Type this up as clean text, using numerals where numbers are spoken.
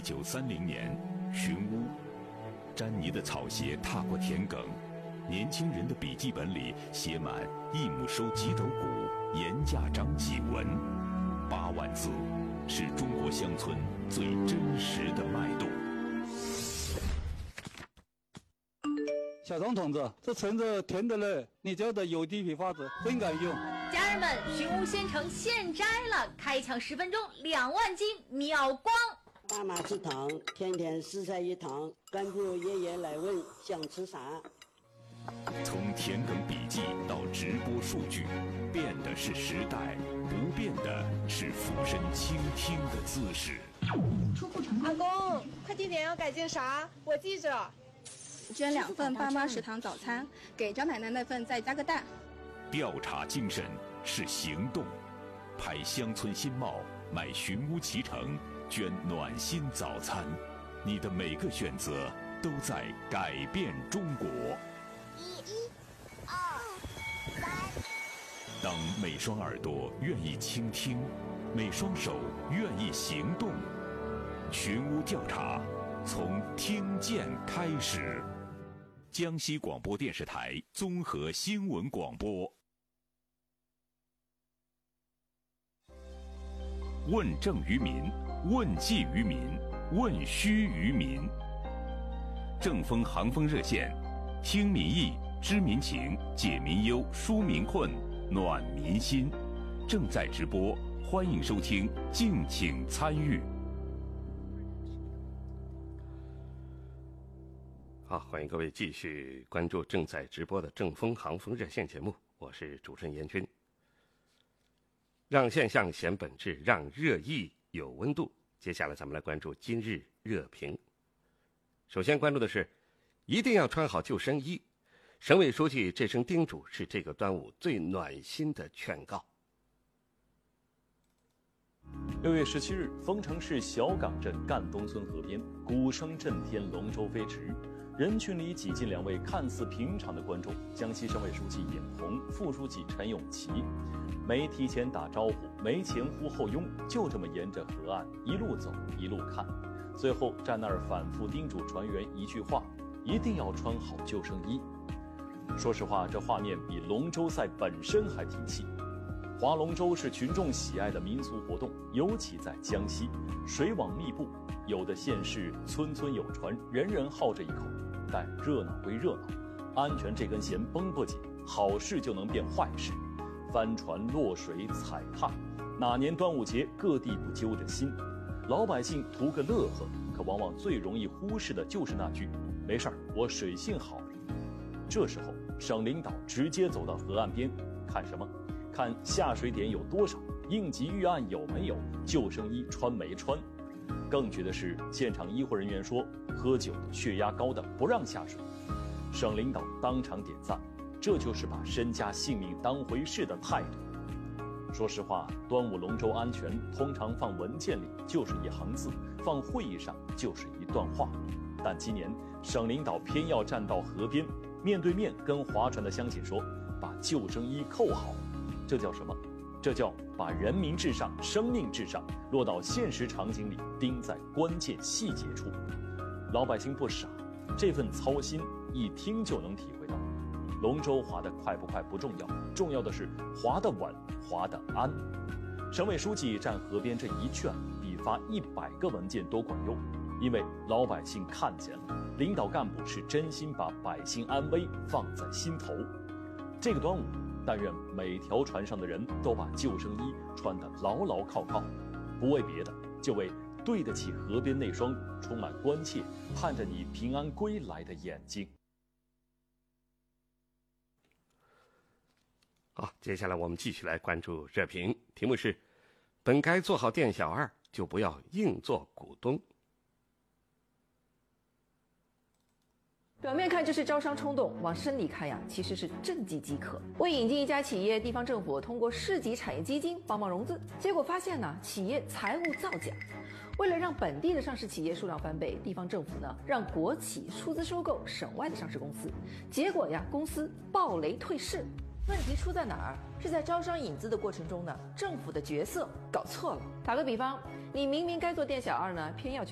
1930年，寻乌，詹妮的草鞋踏过田埂，年轻人的笔记本里写满一亩收几斗谷，盐价涨几文，8万字，是中国乡村最真实的脉动。 小张同志，这橙子甜的嘞，你家的有机批发子真敢用。 家人们，寻乌鲜橙现摘了，开抢10分钟2万斤秒光。 爸妈吃糖，天天4菜1汤，关注爷爷来问想吃啥。 从田埂笔记到直播数据，变的是时代，不变的是俯身倾听的姿势。 阿公，快递点要改件啥？我记着。 捐2份爸妈食堂早餐，给张奶奶那份再加个蛋。 调查精神是行动，拍乡村新貌，买寻乌脐橙，捐暖心早餐，你的每个选择都在改变中国。 1、2、3。 当每双耳朵愿意倾听，每双手愿意行动，寻乌调查从听见开始。江西广播电视台综合新闻广播。问政于民，问计于民，问需于民。正风航风热线，听民意，知民情，解民忧，纾民困，暖民心。正在直播，欢迎收听，敬请参与。 好，欢迎各位继续关注正在直播的正风航风热线节目，我是主持人严军。让现象显本质，让热议有温度。接下来咱们来关注今日热评。首先关注的是，一定要穿好救生衣。省委书记这声叮嘱是这个端午最暖心的劝告。 6月17日，丰城市小岗镇赣东村河边，鼓声震天，龙舟飞驰。人群里挤进2位看似平常的观众，江西省委书记尹红、副书记陈永琪，没提前打招呼，没前呼后拥，就这么沿着河岸一路走一路看，最后站那儿反复叮嘱船员一句话：一定要穿好救生衣。说实话，这画面比龙舟赛本身还提气。划龙舟是群众喜爱的民俗活动，尤其在江西，水网密布，有的县市村村有船，人人好这一口。但热闹归热闹，安全这根弦绷不紧，好事就能变坏事。翻船、落水、踩踏，哪年端午节各地不揪着心？老百姓图个乐呵，可往往最容易忽视的就是那句“没事儿，我水性好”。这时候，省领导直接走到河岸边，看什么？看下水点有多少，应急预案有没有，救生衣穿没穿。更绝的是，现场医护人员说，喝酒的、血压高的不让下水。省领导当场点赞，这就是把身家性命当回事的态度。说实话，端午龙舟安全通常放文件里就是一行字，放会议上就是一段话。但今年省领导偏要站到河边，面对面跟划船的乡亲说，把救生衣扣好。这叫什么？这叫把人民至上、生命至上落到现实场景里，盯在关键细节处。老百姓不傻，这份操心一听就能体会到。龙舟划得快不快不重要，重要的是划得稳，划得安。省委书记站河边这一劝，比发100个文件都管用，因为老百姓看见了，领导干部是真心把百姓安危放在心头。这个端午，但愿每条船上的人都把救生衣穿得牢牢靠靠，不为别的，就为对得起河边那双充满关切、盼着你平安归来的眼睛。 好，接下来我们继续来关注热评，题目是：本该做好店小二，就不要硬做股东。 表面看这是招商冲动，往深里看呀，其实是政绩饥渴。为引进一家企业，地方政府通过市级产业基金帮忙融资，结果发现呢，企业财务造假。为了让本地的上市企业数量翻倍，地方政府呢让国企出资收购省外的上市公司，结果呀，公司暴雷退市。问题出在哪儿？是在招商引资的过程中呢，政府的角色搞错了。打个比方，你明明该做店小二呢，偏要去